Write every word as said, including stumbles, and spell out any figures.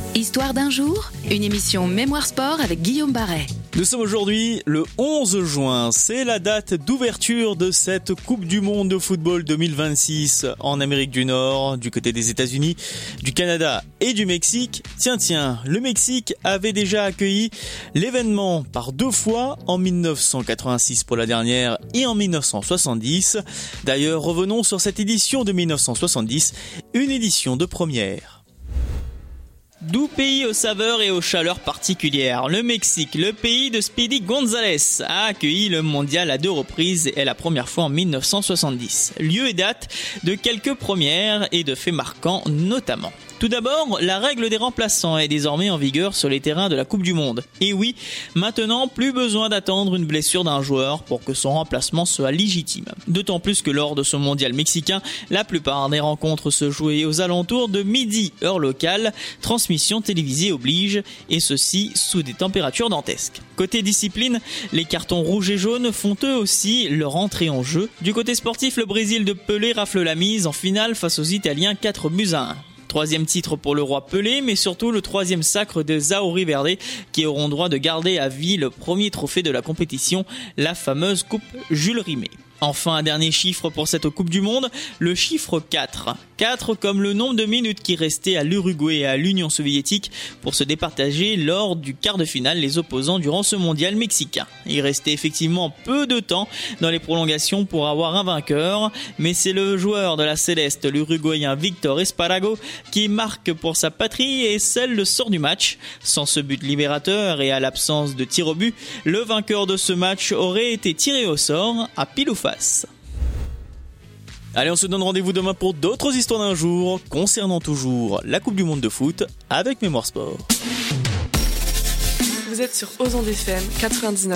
Histoire d'un jour, une émission Mémoire Sport avec Guillaume Barret. Nous sommes aujourd'hui le onze juin, c'est la date d'ouverture de cette Coupe du Monde de football deux mille vingt-six en Amérique du Nord, du côté des États-Unis, du Canada et du Mexique. Tiens, tiens, le Mexique avait déjà accueilli l'événement par deux fois, en dix-neuf cent quatre-vingt-six pour la dernière et en dix-neuf cent soixante-dix. D'ailleurs, revenons sur cette édition de dix-neuf cent soixante-dix, une édition de première. Doux pays aux saveurs et aux chaleurs particulières, le Mexique, le pays de Speedy González, a accueilli le mondial à deux reprises et la première fois en dix-neuf cent soixante-dix. Lieu et date de quelques premières et de faits marquants notamment. Tout d'abord, la règle des remplaçants est désormais en vigueur sur les terrains de la Coupe du Monde. Et oui, maintenant, plus besoin d'attendre une blessure d'un joueur pour que son remplacement soit légitime. D'autant plus que lors de ce mondial mexicain, la plupart des rencontres se jouaient aux alentours de midi, heure locale, transmission télévisée oblige, et ceci sous des températures dantesques. Côté discipline, les cartons rouges et jaunes font eux aussi leur entrée en jeu. Du côté sportif, le Brésil de Pelé rafle la mise en finale face aux Italiens quatre buts à un. Troisième titre pour le roi Pelé, mais surtout le troisième sacre de Zauri Verde, qui auront droit de garder à vie le premier trophée de la compétition, la fameuse Coupe Jules Rimet. Enfin, un dernier chiffre pour cette Coupe du Monde, le chiffre quatre. quatre comme le nombre de minutes qui restaient à l'Uruguay et à l'Union soviétique pour se départager lors du quart de finale les opposants durant ce mondial mexicain. Il restait effectivement peu de temps dans les prolongations pour avoir un vainqueur, mais c'est le joueur de la Céleste, l'Uruguayen Víctor Esparrago, qui marque pour sa patrie et scelle le sort du match. Sans ce but libérateur et à l'absence de tir au but, le vainqueur de ce match aurait été tiré au sort à pile ou face. Allez, on se donne rendez-vous demain pour d'autres histoires d'un jour concernant toujours la Coupe du Monde de foot avec Mémoire Sport. Vous êtes sur Ozon F M quatre-vingt-dix-neuf.